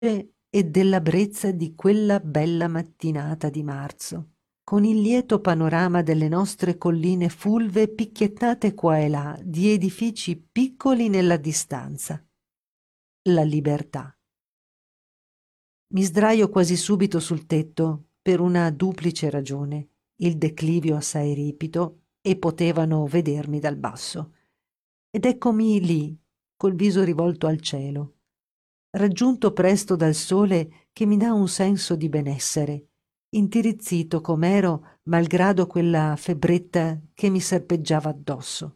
e della brezza di quella bella mattinata di marzo, con il lieto panorama delle nostre colline fulve picchiettate qua e là di edifici piccoli nella distanza. La libertà. Mi sdraio quasi subito sul tetto per una duplice ragione: il declivio assai ripido e potevano vedermi dal basso. Ed eccomi lì, col viso rivolto al cielo, raggiunto presto dal sole che mi dà un senso di benessere, intirizzito com'ero malgrado quella febbretta che mi serpeggiava addosso.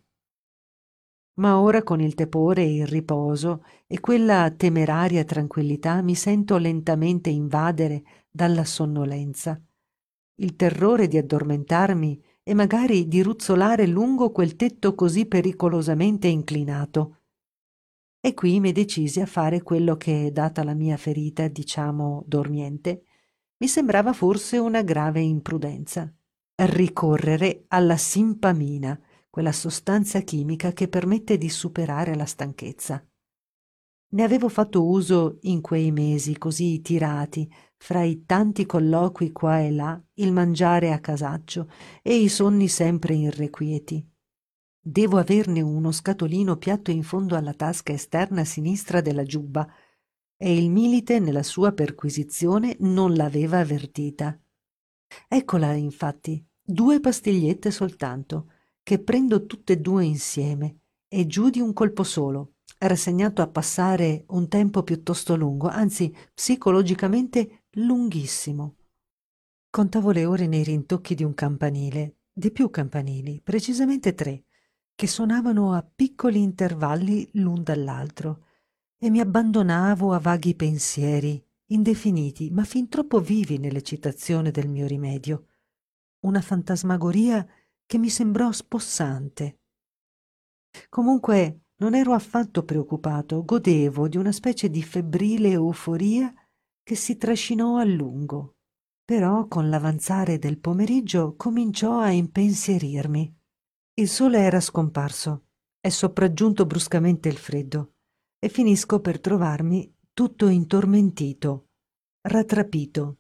Ma ora, con il tepore e il riposo e quella temeraria tranquillità, mi sento lentamente invadere dalla sonnolenza, il terrore di addormentarmi e magari di ruzzolare lungo quel tetto così pericolosamente inclinato. E qui mi decisi a fare quello che, data la mia ferita, diciamo dormiente, mi sembrava forse una grave imprudenza: ricorrere alla simpamina, quella sostanza chimica che permette di superare la stanchezza. Ne avevo fatto uso in quei mesi così tirati, fra i tanti colloqui qua e là, il mangiare a casaccio e i sonni sempre irrequieti. Devo averne uno scatolino piatto in fondo alla tasca esterna sinistra della giubba, e il milite nella sua perquisizione non l'aveva avvertita. Eccola, infatti, 2 pastigliette soltanto, che prendo tutte 2 insieme, e giù di un colpo solo, rassegnato a passare un tempo piuttosto lungo, anzi psicologicamente lunghissimo. Contavo le ore nei rintocchi di un campanile, di più campanili, precisamente 3, che suonavano a piccoli intervalli l'un dall'altro, e mi abbandonavo a vaghi pensieri, indefiniti, ma fin troppo vivi nell'eccitazione del mio rimedio. Una fantasmagoria che mi sembrò spossante. Comunque non ero affatto preoccupato, godevo di una specie di febbrile euforia che si trascinò a lungo. Però con l'avanzare del pomeriggio cominciò a impensierirmi. Il sole era scomparso, è sopraggiunto bruscamente il freddo, e finisco per trovarmi tutto intormentito, rattrapito.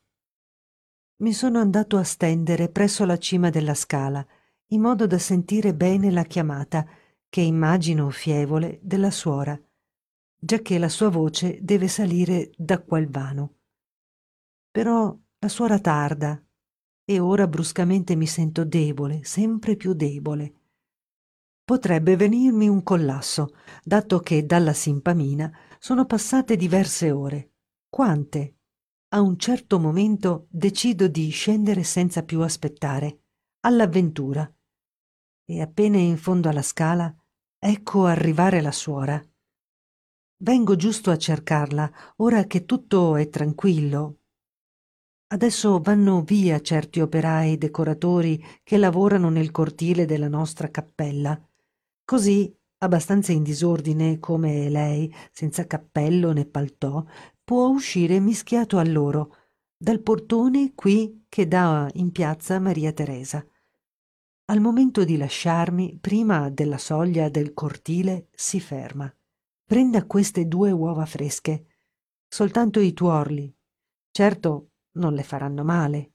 Mi sono andato a stendere presso la cima della scala, in modo da sentire bene la chiamata, che immagino fievole, della suora, giacché la sua voce deve salire da quel vano. Però la suora tarda, e ora bruscamente mi sento debole, sempre più debole. Potrebbe venirmi un collasso, dato che dalla simpamina sono passate diverse ore. Quante? A un certo momento decido di scendere senza più aspettare, all'avventura, e appena in fondo alla scala ecco arrivare la suora. Vengo giusto a cercarla, ora che tutto è tranquillo. Adesso vanno via certi operai decoratori che lavorano nel cortile della nostra cappella. Così, abbastanza in disordine come lei, senza cappello né paltò, può uscire mischiato a loro, dal portone qui che dà in piazza Maria Teresa. Al momento di lasciarmi, prima della soglia del cortile, si ferma. Prenda queste 2 uova fresche, soltanto i tuorli. Certo, non le faranno male.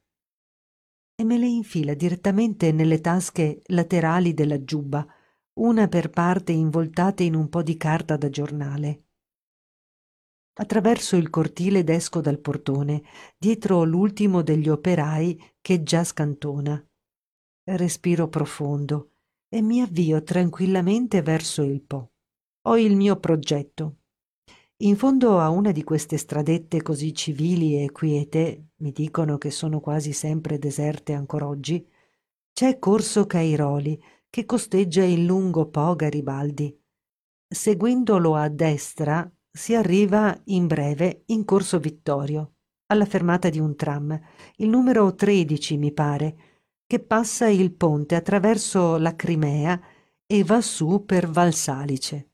E me le infila direttamente nelle tasche laterali della giubba, una per parte involtate in un po' di carta da giornale. Attraverso il cortile ed esco dal portone, dietro l'ultimo degli operai che già scantona. Respiro profondo e mi avvio tranquillamente verso il Po. Ho il mio progetto. In fondo a una di queste stradette così civili e quiete, mi dicono che sono quasi sempre deserte ancor oggi, c'è Corso Cairoli, che costeggia il lungo Po Garibaldi. Seguendolo a destra si arriva in breve in Corso Vittorio, alla fermata di un tram, il numero 13 mi pare, che passa il ponte attraverso la Crimea e va su per Valsalice.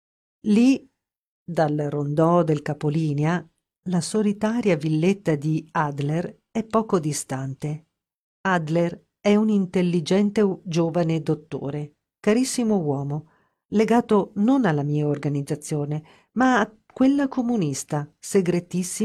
Lì, dal rondò del capolinea, la solitaria villetta di Adler è poco distante. Adler è un intelligente giovane dottore, carissimo uomo, legato non alla mia organizzazione, ma a quella comunista, segretissima